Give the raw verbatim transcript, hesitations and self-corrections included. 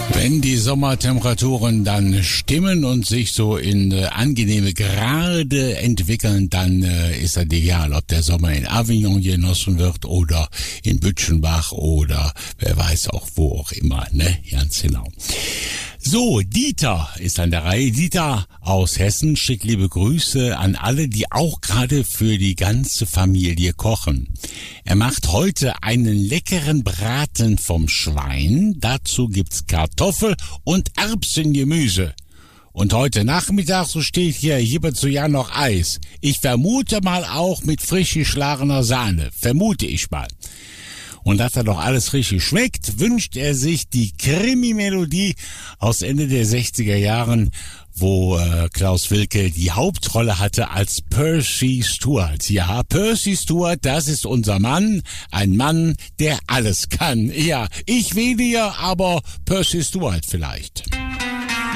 Wenn die Sommertemperaturen dann stimmen und sich so in äh, angenehme Grade entwickeln, dann äh, ist es egal, ob der Sommer in Avignon genossen wird oder in Bütchenbach oder wer weiß auch wo auch immer, ne? Ganz genau. So, Dieter ist an der Reihe. Dieter aus Hessen schickt liebe Grüße an alle, die auch gerade für die ganze Familie kochen. Er macht heute einen leckeren Braten vom Schwein. Dazu gibt's Kartoffel und Erbsengemüse. Und heute Nachmittag, so steht hier, hierzu ja noch Eis. Ich vermute mal auch mit frisch geschlagener Sahne. Vermute ich mal. Und dass er doch alles richtig schmeckt, wünscht er sich die Krimi-Melodie aus Ende der sechziger Jahren, wo äh, Klaus Wilke die Hauptrolle hatte als Percy Stewart. Ja, Percy Stewart, das ist unser Mann, ein Mann, der alles kann. Ja, ich wähle ja aber Percy Stewart vielleicht.